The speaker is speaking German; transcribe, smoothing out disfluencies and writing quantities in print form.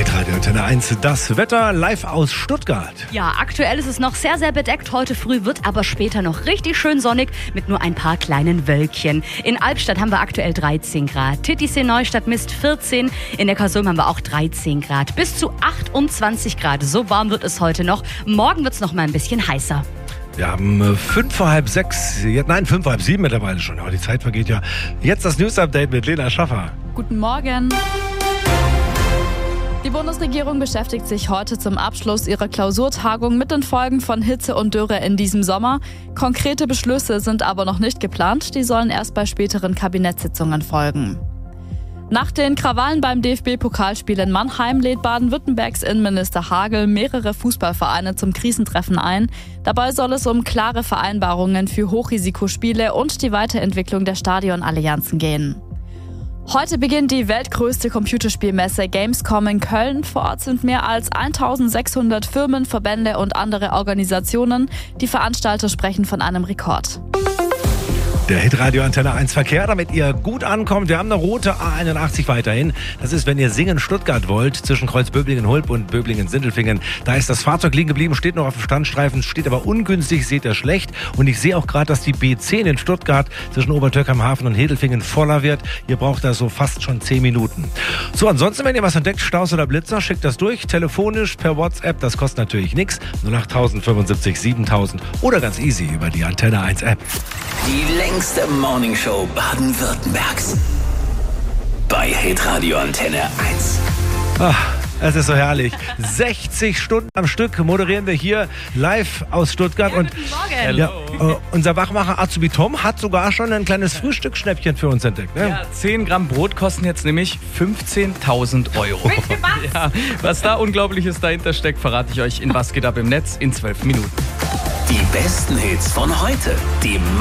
Hitradio Antenne 1, das Wetter live aus Stuttgart. Ja, aktuell ist es noch sehr, sehr bedeckt. Heute früh wird aber später noch richtig schön sonnig mit nur ein paar kleinen Wölkchen. In Albstadt haben wir aktuell 13 Grad. Titisee Neustadt misst 14. In Neckarsulm haben wir auch 13 Grad. Bis zu 28 Grad. So warm wird es heute noch. Morgen wird es noch mal ein bisschen heißer. Wir haben 5 vor halb 7 mittlerweile schon. Aber die Zeit vergeht ja. Jetzt das News-Update mit Lena Schaffer. Guten Morgen. Die Bundesregierung beschäftigt sich heute zum Abschluss ihrer Klausurtagung mit den Folgen von Hitze und Dürre in diesem Sommer. Konkrete Beschlüsse sind aber noch nicht geplant. Die sollen erst bei späteren Kabinettssitzungen folgen. Nach den Krawallen beim DFB-Pokalspiel in Mannheim lädt Baden-Württembergs Innenminister Hagel mehrere Fußballvereine zum Krisentreffen ein. Dabei soll es um klare Vereinbarungen für Hochrisikospiele und die Weiterentwicklung der Stadionallianzen gehen. Heute beginnt die weltgrößte Computerspielmesse Gamescom in Köln. Vor Ort sind mehr als 1600 Firmen, Verbände und andere Organisationen. Die Veranstalter sprechen von einem Rekord. Der Hitradio Antenne 1 Verkehr, damit ihr gut ankommt. Wir haben eine rote A81 weiterhin. Das ist, wenn ihr Singen-Stuttgart wollt, zwischen Kreuzböblingen-Hulb und Böblingen-Sindelfingen. Da ist das Fahrzeug liegen geblieben, steht noch auf dem Standstreifen, steht aber ungünstig, seht ihr schlecht. Und ich sehe auch gerade, dass die B10 in Stuttgart zwischen Obertürkheimhafen und Hedelfingen voller wird. Ihr braucht da so fast schon 10 Minuten. So, ansonsten, wenn ihr was entdeckt, Staus oder Blitzer, schickt das durch. Telefonisch, per WhatsApp, das kostet natürlich nichts. 08000 75 7000 oder ganz easy über die Antenne 1 App. Die längste Morningshow Baden-Württembergs. Bei Hitradio Antenne 1. Ach, es ist so herrlich. 60 Stunden am Stück moderieren wir hier live aus Stuttgart. Ja, und guten Morgen. ja, unser Wachmacher Azubi Tom hat sogar schon ein kleines Frühstücksschnäppchen für uns entdeckt. Ne? Ja, 10 Gramm Brot kosten jetzt nämlich 15.000 Euro. Ja, was da Unglaubliches dahinter steckt, verrate ich euch in Was geht ab im Netz in 12 Minuten. Die besten Hits von heute. Die